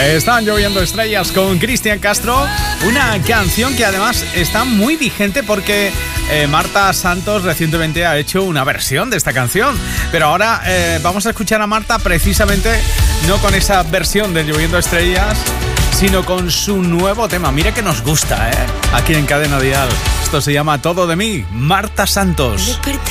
Están lloviendo estrellas con Cristian Castro, una canción que además está muy vigente porque Marta Santos recientemente ha hecho una versión de esta canción. Pero ahora vamos a escuchar a Marta precisamente no con esa versión de Lloviendo Estrellas, sino con su nuevo tema. Mira que nos gusta, aquí en Cadena Dial. Esto se llama Todo de mí, Marta Santos. Desperté